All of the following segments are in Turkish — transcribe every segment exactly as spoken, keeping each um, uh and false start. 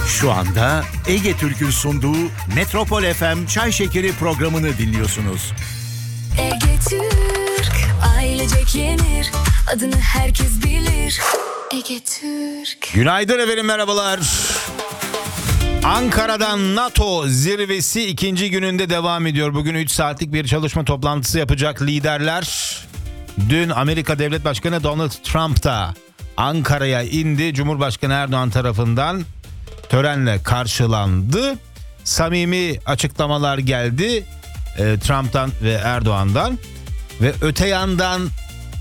Şu anda Ege Türk'ün sunduğu Metropol F M Çay Şekeri programını dinliyorsunuz. Ege Türk, ailecek yenir, adını herkes bilir. Ege Türk. Günaydın efendim, merhabalar. Ankara'dan NATO zirvesi ikinci gününde devam ediyor. Bugün üç saatlik bir çalışma toplantısı yapacak liderler. Dün Amerika Devlet Başkanı Donald Trump da Ankara'ya indi. Cumhurbaşkanı Erdoğan tarafından törenle karşılandı. Samimi açıklamalar geldi e, Trump'tan ve Erdoğan'dan. Ve öte yandan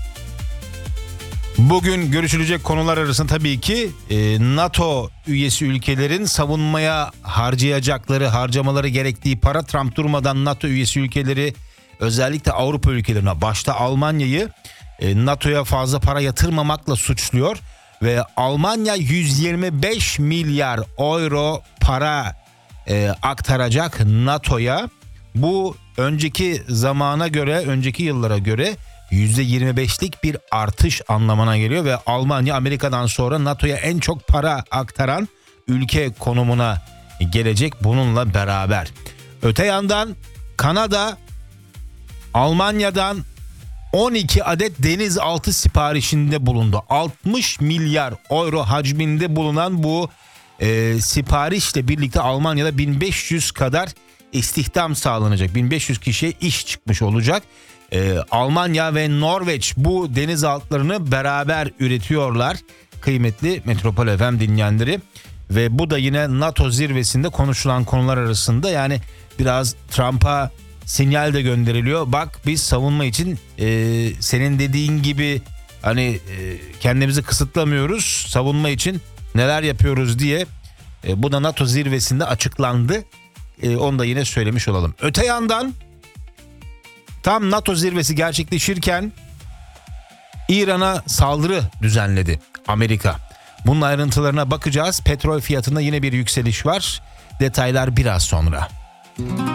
bugün görüşülecek konular arasında tabii ki e, NATO üyesi ülkelerin savunmaya harcayacakları, harcamaları gerektiği para. Trump durmadan NATO üyesi ülkeleri, özellikle Avrupa ülkelerine, başta Almanya'yı e, NATO'ya fazla para yatırmamakla suçluyor. Ve Almanya yüz yirmi beş milyar euro para e, aktaracak NATO'ya. Bu önceki zamana göre, önceki yıllara göre yüzde yirmi beşlik bir artış anlamına geliyor ve Almanya Amerika'dan sonra NATO'ya en çok para aktaran ülke konumuna gelecek bununla beraber. Öte yandan Kanada Almanya'dan on iki adet denizaltı siparişinde bulundu. altmış milyar euro hacminde bulunan bu e, siparişle birlikte Almanya'da bin beş yüz kadar istihdam sağlanacak. bin beş yüz kişiye iş çıkmış olacak. Ee, Almanya ve Norveç bu denizaltılarını beraber üretiyorlar. Kıymetli Metropol F M dinleyenleri. Ve bu da yine NATO zirvesinde konuşulan konular arasında. Yani biraz Trump'a sinyal de gönderiliyor. Bak biz savunma için e, senin dediğin gibi hani e, kendimizi kısıtlamıyoruz. Savunma için neler yapıyoruz diye. E, bu da NATO zirvesinde açıklandı. E, onu da yine söylemiş olalım. Öte yandan tam NATO zirvesi gerçekleşirken İran'a saldırı düzenledi Amerika. Bunun ayrıntılarına bakacağız. Petrol fiyatında yine bir yükseliş var. Detaylar biraz sonra.